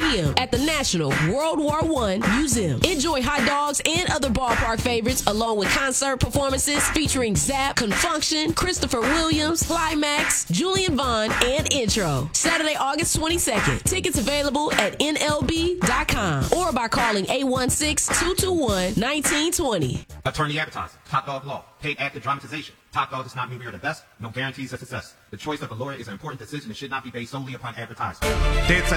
p.m. at the National World War I Museum. Enjoy hot dogs and other ballpark favorites along with concert performances featuring Zapp, Confunction, Christopher Williams, Climax, Julian Vaughn, and Intro. Saturday, August 22nd. Tickets available at NLB.com or by calling 816-221-1920. Attorney advertising, Top Dog Law, paid actor dramatization. Top Dog does not mean we are the best, no guarantees of success. The choice of a lawyer is an important decision and should not be based solely upon advertising. Dead Set